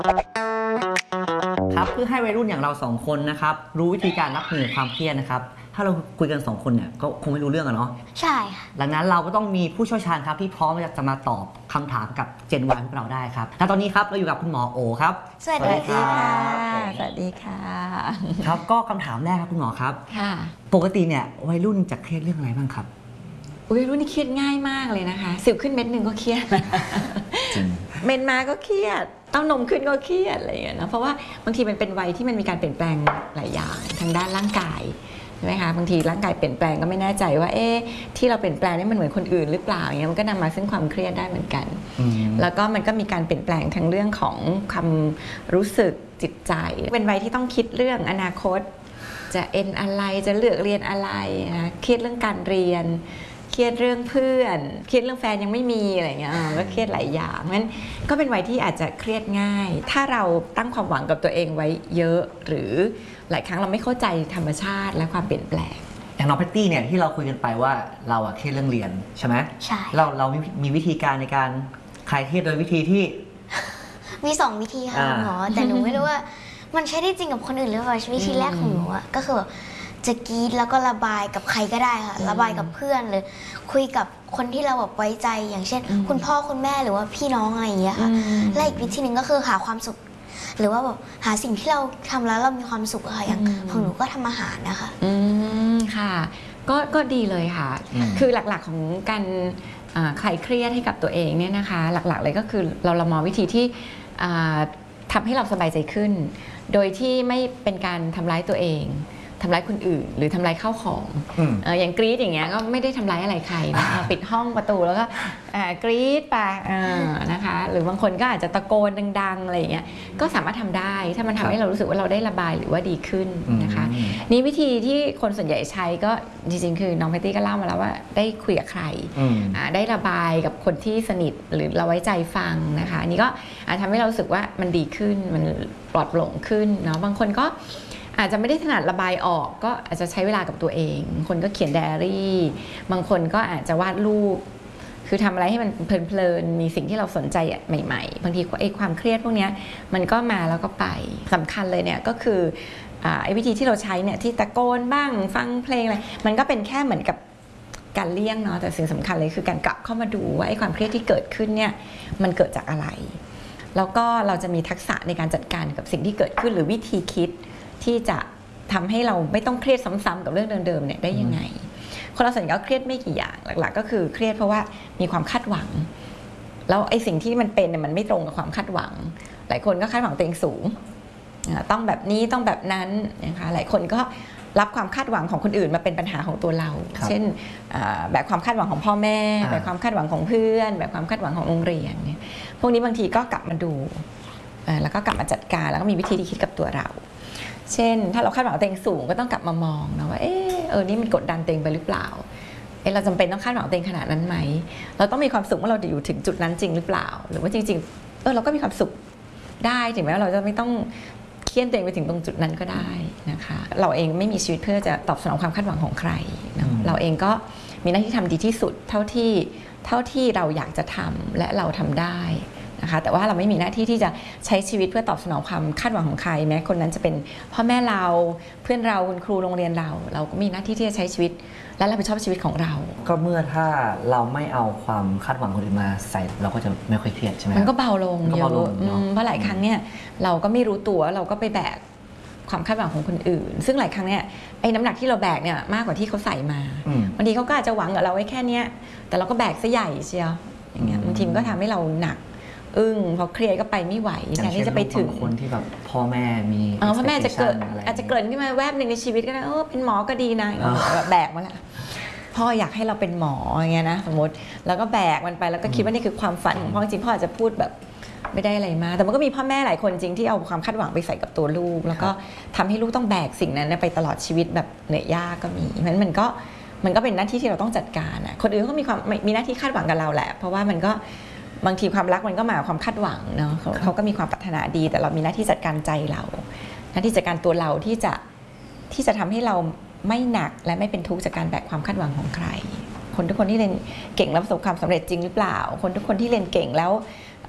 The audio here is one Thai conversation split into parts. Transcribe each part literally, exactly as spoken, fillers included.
ครับเพื่อให้วัยรุ่นอย่างเราสองคนนะครับรู้วิธีการรับมือความเครียดนะครับถ้าเราคุยกันสองคนเนี่ยก็คงไม่รู้เรื่องอะเนาะใช่ค่ะดังนั้นเราก็ต้องมีผู้เชี่ยวชาญครับที่พร้อมจะมาตอบคำถามกับเจนวายพวกเราได้ครับและตอนนี้ครับเราอยู่กับคุณหมอโอครับสวัสดีค่ะสวัสดีค่ะครับก็คำถามแรกครับคุณหมอครับค่ะปกติเนี่ยวัยรุ่นจะเครียดเรื่องอะไรบ้างครับวัยรุ่นนี่เครียดง่ายมากเลยนะคะสิวขึ้นเม็ดหนึ่งก็เครียดจริงเมนมาก็เครียดเต้านมขึ้นก็เครียดอะไรอย่างเงี้ยนะเพราะว่าบางทีมันเป็นวัยที่มันมีการเปลี่ยนแปลงหลายอย่างทางด้านร่างกายใช่ไหมคะบางทีร่างกายเปลี่ยนแปลงก็ไม่แน่ใจว่าเอ๊ะที่เราเปลี่ยนแปลงนี่มันเหมือนคนอื่นหรือเปล่าอย่างเงี้ยมันก็นำมาซึ่งความเครียดได้เหมือนกันแล้วก็มันก็มีการเปลี่ยนแปลงทั้งเรื่องของความรู้สึกจิตใจเป็นวัยที่ต้องคิดเรื่องอนาคตจะเอ็นอะไรจะเลือกเรียนอะไรนะเครียดเรื่องการเรียนเครียดเรื่องเพื่อนเครียดเรื่องแฟนยังไม่มีอะไรเงี้ยก็เครียดหลายอย่างงั้นก็เป็นวัยที่อาจจะเครียดง่ายถ้าเราตั้งความหวังกับตัวเองไว้เยอะหรือหลายครั้งเราไม่เข้าใจธรรมชาติและความเปลี่ยนแปลงอย่างน้องแพตตี้เนี่ยที่เราคุยกันไปว่าเราอะเครียดเรื่องเรียนใช่ไหมใช่เราเรามีวิธีการในการคลายเครียดโดยวิธีที่มีสองวิธีค่ะหมอแต่หนูไม่รู้ว่ามันใช้ได้จริงกับคนอื่นหรือเปล่าวิธีแรกของหนูอะก็คือจะกรีดแล้วก็ระบายกับใครก็ได้ค่ะระบายกับเพื่อนหรือคุยกับคนที่เราแบบไว้ใจอย่างเช่นคุณพ่อคุณแม่หรือว่าพี่น้องอะไรอย่างเงี้ยค่ะและอีกวิธีหนึ่งก็คือหาความสุขหรือว่าแบบหาสิ่งที่เราทำแล้วเรามีความสุขอะค่ะอย่างของหนูก็ทำอาหารนะคะอืมค่ะก็ก็ดีเลยค่ะคือหลักๆของการคลายเครียดให้กับตัวเองเนี่ยนะคะหลักๆเลยก็คือเราเรามองวิธีที่ทำให้เราสบายใจขึ้นโดยที่ไม่เป็นการทำร้ายตัวเองทำร้ายคนอื่นหรือทำร้ายข้าวของอย่างกรี๊ดอย่างเงี้ยก็ไม่ได้ทำร้ายอะไรใครนะปิดห้องประตูแล้วก็กรี๊ดไปนะคะหรือบางคนก็อาจจะตะโกนดังๆอะไรอย่างเงี้ยก็สามารถทำได้ถ้ามันทำให้เรารู้สึกว่าเราได้ระบายหรือว่าดีขึ้นนะคะนี่วิธีที่คนส่วนใหญ่ใช้ก็จริงๆคือน้องแพตตี้ก็เล่ามาแล้วว่าได้คุยกับใครได้ระบายกับคนที่สนิทหรือเราไว้ใจฟังนะคะอันนี้ก็อาจทำให้เรารู้สึกว่ามันดีขึ้นมันปลอดโปร่งขึ้นเนาะบางคนก็อาจจะไม่ได้ถนัดระบายออกก็อาจจะใช้เวลากับตัวเองคนก็เขียนไดอารี่บางคนก็อาจจะวาดรูปคือทำอะไรให้มันเพลินๆมีสิ่งที่เราสนใจใหม่ๆบางทีไอ้ความเครียดพวกนี้มันก็มาแล้วก็ไปสำคัญเลยเนี่ยก็คือไอ้วิธีที่เราใช้เนี่ยที่ตะโกนบ้างฟังเพลงอะไรมันก็เป็นแค่เหมือนกับการเลี่ยงเนาะแต่สิ่งสำคัญเลยคือการกลับเข้ามาดูว่าไอ้ความเครียดที่เกิดขึ้นเนี่ยมันเกิดจากอะไรแล้วก็เราจะมีทักษะในการจัดการกับสิ่งที่เกิดขึ้นหรือวิธีคิดที่จะทำให้เราไม่ต้องเครียดซ้ำๆกับเรื่องเดิมๆเนี่ยได้ยังไงคนเราส่วนใหญ่ก็เครียดไม่กี่อย่างหลักๆก็คือเครียดเพราะว่ามีความคาดหวังแล้วไอ้สิ่งที่มันเป็นเนี่ยมันไม่ตรงกับความคาดหวังหลายคนก็คาดหวังตัวเองสูงต้องแบบนี้ต้องแบบนั้นนะคะหลายคนก็รับความคาดหวังของคนอื่นมาเป็นปัญหาของตัวเราเช่นแบบความคาดหวังของพ่อแม่แบบความคาดหวังของเพื่อนแบบความคาดหวังของโรงเรียนเนี่ยพวกนี้บางทีก็กลับมาดูแล้วก็กลับมาจัดการแล้วก็มีวิธีที่คิดกับตัวเราเช่นถ้าเราคาดหวังตัวเองสูงก็ต้องกลับมามองนะว่าเออเออนี่มันกดดันตัวเองไปหรือเปล่าเออเราจำเป็นต้องคาดหวังตัวเองขนาดนั้นไหมเราต้องมีความสุขว่าเราจะอยู่ถึงจุดนั้นจริงหรือเปล่าหรือว่าจริงๆเออเราก็มีความสุขได้ถึงแม้ว่าเราจะไม่ต้องเครียดตัวเองไปถึงตรงจุดนั้นก็ได้นะคะเราเองไม่มีชีวิตเพื่อจะตอบสนองความคาดหวังของใครนะเราเองก็มีหน้าที่ทำดีที่สุดเท่าที่เท่าที่เราอยากจะทำและเราทำได้นะคะแต่ว่าเราไม่มีหน้าที่ที่จะใช้ชีวิตเพื่อตอบสนองความคาดหวังของใครแม้คนนั้นจะเป็นพ่อแม่เราเพื่อนเราคุณครูโรงเรียนเราเราก็มีหน้าที่ที่จะใช้ชีวิตและรับผิดชอบชีวิตของเราก็เมื่อถ้าเราไม่เอาความคาดหวังคนอื่นมาใส่เราก็จะไม่ค่อยเครียดใช่ไหมมันก็เบาลงเยอะเพราะหลายครั้งเนี่ยเราก็ไม่รู้ตัวเราก็ไปแบกความคาดหวังของคนอื่นซึ่งหลายครั้งเนี่ยไอ้น้ำหนักที่เราแบกเนี่ยมากกว่าที่เขาใส่มาบางทีเขาก็อาจจะหวังกับเราไว้แค่นี้แต่เราก็แบกซะใหญ่เชียวอย่างเงี้ยบางทีมันก็ทำให้เราหนักอึ้งพอเครียดก็ไปไม่ไหวแทนที่จะไปถึงคนที่แบบพ่อแม่มีพ่อแม่จะเกิดอาจจะเกิดขึ้นมาแวบหนึ่งในชีวิตก็ได้เออเป็นหมอก็ดีนะแบบแบกมาละพ่ออยากให้เราเป็นหมออย่างเงี้ยนะสมมติแล้วก็แบกมันไปแล้วก็คิดว่านี่คือความฝันของพ่อจริงพ่ออาจจะพูดแบบไม่ได้อะไรมาแต่มันก็มีพ่อแม่หลายคนจริงที่เอาความคาดหวังไปใส่กับตัวลูกแล้วก็ทำให้ลูกต้องแบกสิ่งนั้นไปตลอดชีวิตแบบเหนื่อยยากก็มีเพราะฉะนั้นมันก็มันก็เป็นหน้าที่ที่เราต้องจัดการอ่ะคนอื่นก็มีความมีหน้าที่คาดหวังกับเราแหละเพราะว่ามันก็บางทีความรักมันก็มาความคาดหวังเนาะเขาก็มีความปรารถนาดีแต่เรามีหน้าที่จัดการใจเราหน้าที่จัดการตัวเราที่จะที่จะทำให้เราไม่หนักและไม่เป็นทุกข์จากการแบกความคาดหวังของใครคนทุกคนที่เรียนเก่งแล้วประสบความสำเร็จจริงหรือเปล่าคนทุกคนที่เรียนเก่งแล้ว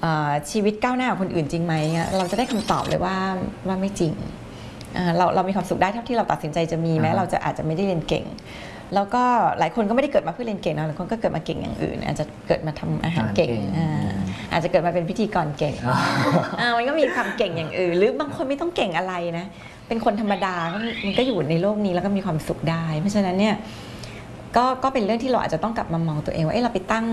เอ่อชีวิตก้าวหน้ากว่าคนอื่นจริงไหมเราจะได้คำตอบเลยว่าว่าไม่จริงเอ่อเราเรามีความสุขได้เท่าที่เราตัดสินใจจะมีแม้เราจะอาจจะไม่ได้เรียนเก่งแล้วก็หลายคนก็ไม่ได้เกิดมาเพื่อเรียนเก่งนะหลายคนก็เกิดมาเก่งอย่างอื่นอาจจะเกิดมาทำอาหารเก่งอ่าอาจจะเกิดมาเป็นพิธีกรเก่งอ่ามันก็มีความเก่งอย่างอื่นหรือบางคนไม่ต้องเก่งอะไรนะเป็นคนธรรมดาก็มันก็อยู่ในโลกนี้แล้วก็มีความสุขได้เพราะฉะนั้นเนี่ยก็ก็เป็นเรื่องที่เราอาจจะต้องกลับมามองตัวเองว่าเอ๊ะเราไปตั้ง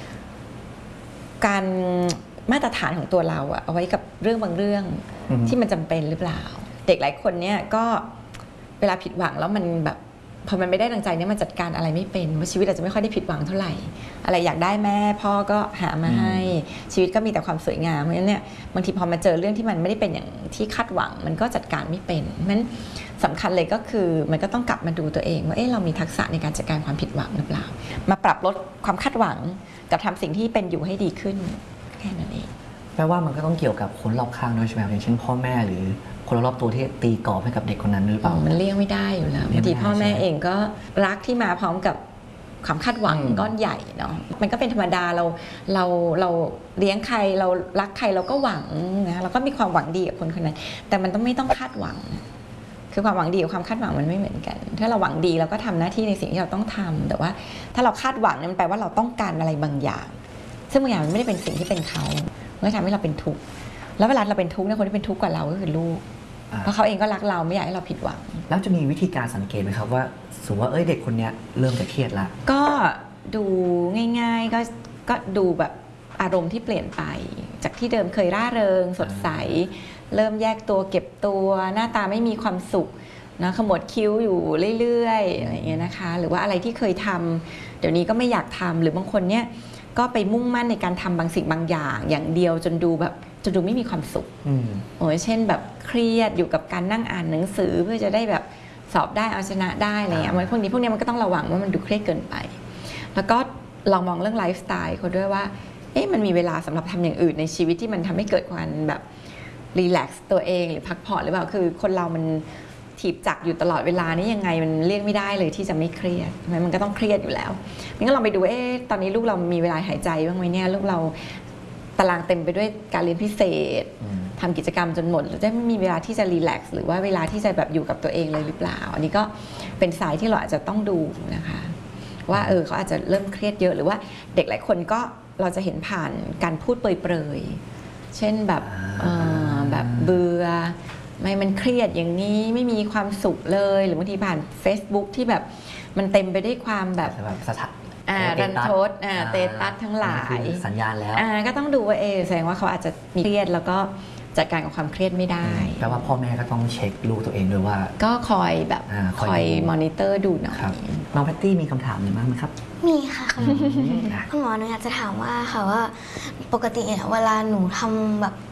การมาตรฐานของตัวเราอะเอาไว้กับเรื่องบางเรื่องที่มันจำเป็นหรือเปล่าเด็กหลายคนเนี่ยก็เวลาผิดหวังแล้วมันแบบพอมันไม่ได้ดังใจเนี่ยมันจัดการอะไรไม่เป็นว่าชีวิตอาจจะไม่ค่อยได้ผิดหวังเท่าไหร่อะไรอยากได้แม่พ่อก็หามาให้ชีวิตก็มีแต่ความสวยงามเพราะฉะนั้นเนี่ยบางทีพอมาเจอเรื่องที่มันไม่ได้เป็นอย่างที่คาดหวังมันก็จัดการไม่เป็นเพราะฉะนั้นสำคัญเลยก็คือมันก็ต้องกลับมาดูตัวเองว่าเอ๊ะเรามีทักษะในการจัดการความผิดหวังหรือเปล่ามาปรับลดความคาดหวังกับทำสิ่งที่เป็นอยู่ให้ดีขึ้นแค่นั้นเองแปลว่ามันก็ต้องเกี่ยวกับคนรอบข้างด้วยใช่ไหมอย่างเช่นพ่อแม่หรือคนรอบตัวที่ตีกรอบให้กับเด็กคนนั้นหรือเปล่ามันเลี่ยงไม่ได้อยู่แล้วบางทีพ่อแม่เองก็รักที่มาพร้อมกับความคาดหวังก้อนใหญ่เนาะมันก็เป็นธรรมดาเราเราเราเลี้ยงใครเรารักใครเราก็หวังนะเราก็มีความหวังดีกับคนคนนั้นแต่มันต้องไม่ต้องคาดหวังคือความหวังดีกับความคาดหวังมันไม่เหมือนกันถ้าเราหวังดีเราก็ทำหน้าที่ในสิ่งที่เราต้องทำแต่ว่าถ้าเราคาดหวังนั้นแปลว่าเราต้องการอะไรบางอย่างซึ่งบางอย่างมันไม่ได้เป็นสิ่งที่เป็นเขามันก็ทำให้เราเป็นทุกข์แล้วเวลาเราเป็นทุกข์เนี่ยคนที่เป็นทุกข์กว่าเราก็คือลูกเพราะเขาเองก็รักเราไม่อยากให้เราผิดหวังแล้วจะมีวิธีการสังเกตไหมครับว่าสมมติว่าเอ้ยเด็กคนนี้เริ่มจะเครียดละก็ดูง่ายๆก็ก็ดูแบบอารมณ์ที่เปลี่ยนไปจากที่เดิมเคยร่าเริงสดใสเริ่มแยกตัวเก็บตัวหน้าตาไม่มีความสุขนะขมวดคิ้วอยู่เรื่อยๆอะไรอย่างเงี้ยนะคะหรือว่าอะไรที่เคยทำเดี๋ยวนี้ก็ไม่อยากทำหรือบางคนเนี่ยก็ไปมุ่งมั่นในการทำบางสิ่งบางอย่างอย่างเดียวจนดูแบบจนดูไม่มีความสุขโอ้ยเช่นแบบเครียดอยู่กับการนั่งอ่านหนังสือเพื่อจะได้แบบสอบได้เอาชนะได้อะไรเงี้ยพวกนี้พวกนี้มันก็ต้องระวังว่ามันดูเครียดเกินไปแล้วก็ลองมองเรื่องไลฟ์สไตล์เขาด้วยว่าเอ๊ะมันมีเวลาสำหรับทำอย่างอื่นในชีวิตที่มันทำให้เกิดความแบบรีแลกซ์ตัวเองหรือพักผ่อนหรือเปล่าคือคนเรามันถีบจักอยู่ตลอดเวลานี่ยังไงมันเลี่ยงไม่ได้เลยที่จะไม่เครียดมันก็ต้องเครียดอยู่แล้วงั้นก็ลองไปดูเอ๊ะตอนนี้ลูกเรามีเวลาหายใจบ้างไหมเนี่ยลูกเราตารางเต็มไปด้วยการเรียนพิเศษทำกิจกรรมจนหมดแล้วจะไม่มีเวลาที่จะรีแลกซ์หรือว่าเวลาที่จะแบบอยู่กับตัวเองเลยหรือเปล่าอันนี้ก็เป็นสายที่เราอาจจะต้องดูนะคะว่าเออเขาอาจจะเริ่มเครียดเยอะหรือว่าเด็กหลายคนก็เราจะเห็นผ่านการพูดเปรยๆเช่นแบบแบบเบื่อไม่มันเครียดอย่างนี้ไม่มีความสุขเลยหรือบางทีผ่าน Facebook ที่แบบมันเต็มไปด้วยความแบบสถานรันทดเตตัสทั้งหลายสัญญาณแล้วก็ต้องดูว่าเออแสดงว่าเขาอาจจะมีเครียดแล้วก็จัดการกับความเครียดไม่ได้แปลว่าพ่อแม่ก็ต้องเช็คลูกตัวเองด้วยว่าก็คอยแบบคอยมอนิเตอร์ดูหน่อยน้องแพตตี้มีคำถามอะไรบ้างไหมครับมีค่ะคุณหมอหนูอยากจะถามว่าค่ะว่าปกติเวลาหนูทำแบบ